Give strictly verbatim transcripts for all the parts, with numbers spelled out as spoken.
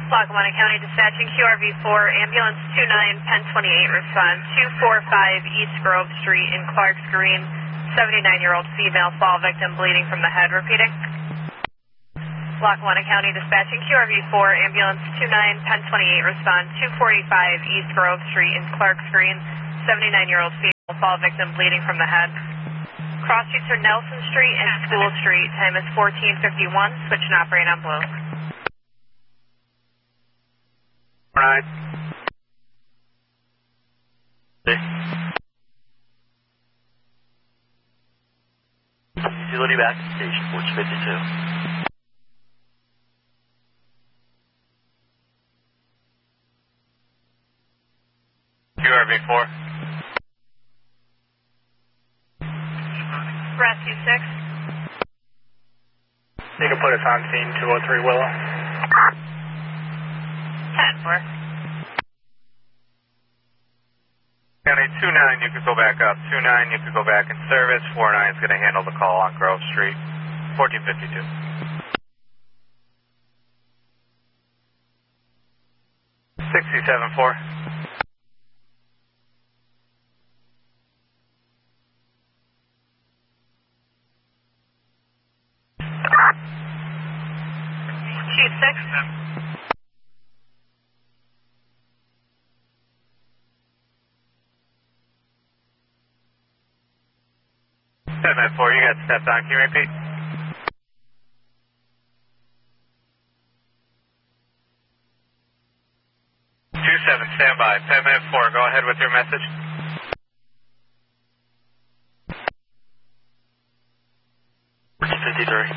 Lackawanna County dispatching Q R V four, ambulance two nine, Penn twenty-eight, respond two four five East Grove Street in Clarks Green, seventy-nine-year-old female fall victim bleeding from the head, repeating. Lackawanna County dispatching Q R V four, ambulance two nine, Penn twenty-eight, respond two forty-five East Grove Street in Clarks Green, seventy-nine-year-old female fall victim bleeding from the head. Cross streets are Nelson Street and School Street, time is fourteen fifty-one, switch and operate on blue. Right. Utility back to station, Force fifty-two. Q R V four. Rescue six. You can put us on scene, two oh three Willow. ten four. County two nine, you could go back up. two nine, you could go back in service. four nine is going to handle the call on Grove Street. fourteen fifty-two. sixty-seven four. Chief six. seven four, you got stepped on. Can you repeat? two seven, stand by. ten minutes four, go ahead with your message. fifty-three.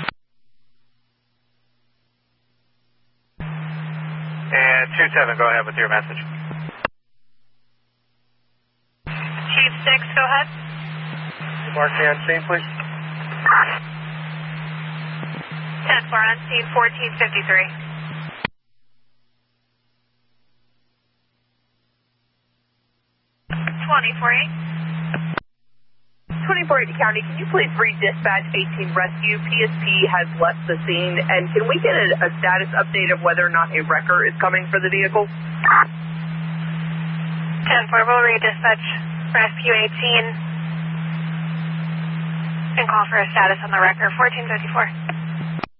And two seven, go ahead with your message. Chief six, go ahead. Mark me on scene, please. ten four on scene, fourteen fifty-three. twenty forty. twenty-four eighty County, can you please read dispatch eighteen rescue? P S P has left the scene, and can we get a, a status update of whether or not a wrecker is coming for the vehicle? ten four, we'll read dispatch rescue eighteen and call for a status on the wrecker, fourteen fifty-four.